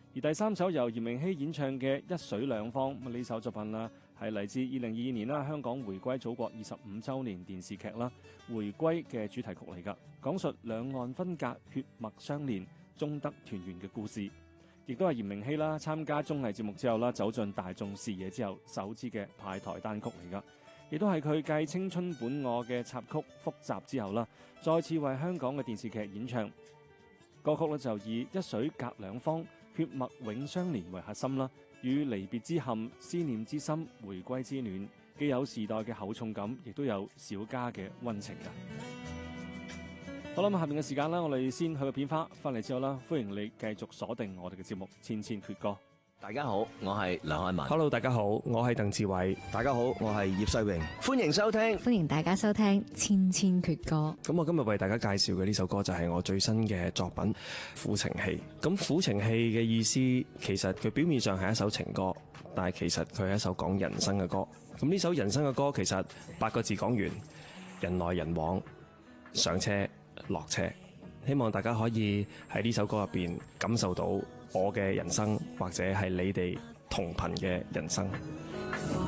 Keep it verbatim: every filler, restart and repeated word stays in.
而第三首由炎明熹演唱嘅《一水兩方》，呢首作品啦，係嚟自二零二二年啦香港回歸祖國二十五週年電視劇啦《回歸》嘅主題曲嚟㗎，講述兩岸分隔、血脈相連、終得團圓嘅故事，亦都係炎明熹啦參加綜藝節目之後啦走進大眾視野之後首支嘅派台單曲嚟㗎，亦都係佢繼《青春本我》嘅插曲《複雜》之後啦，再次為香港嘅電視劇演唱。歌曲咧就以一水隔兩方、血脈永相連為核心啦，與離別之憾、思念之心、回歸之暖，既有時代嘅厚重感，亦都有小家嘅溫情㗎。好啦，咁下面嘅時間啦，我哋先去個片花，翻嚟之後啦，歡迎你繼續鎖定我哋嘅節目《千千闕歌》。 大家好，我係梁漢文。 Hello， 大家好，我係鄧志偉。 大家好，我係葉世榮。歡迎收聽， 歡迎大家收聽《千千闕歌》。 咁我今日為大家介紹嘅呢首歌就係我最新嘅作品《苦情戲》。咁《苦情戲》嘅意思，其實佢表面上係一首情歌，但係其實佢係一首講人生嘅歌。咁呢首人生嘅歌，其實八個字講完：人來人往，上車落車。希望大家可以喺呢首歌入邊感受到我嘅人生，或者係你哋同頻嘅人生。